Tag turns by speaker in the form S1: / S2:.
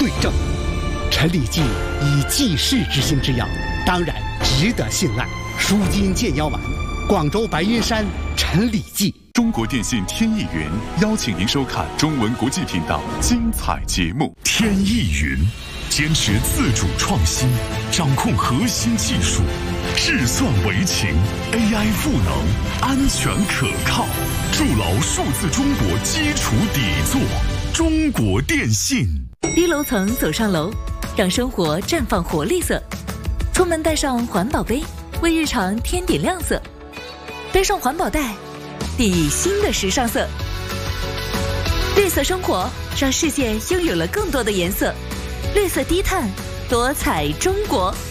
S1: 对症。陈李济以济世之心之药，当然值得信赖。舒筋健腰丸，广州白云山陈李济。
S2: 中国电信天翼云邀请您收看中文国际频道精彩节目。
S3: 天翼云坚持自主创新，掌控核心技术，智算为情 ，AI 赋能，安全可靠，筑牢数字中国基础底座。中国电信。
S4: 低楼层走上楼，让生活绽放活力色。出门带上环保杯，为日常添点亮色。背上环保袋，递新的时尚色。绿色生活，让世界拥有了更多的颜色。绿色低碳，多彩中国。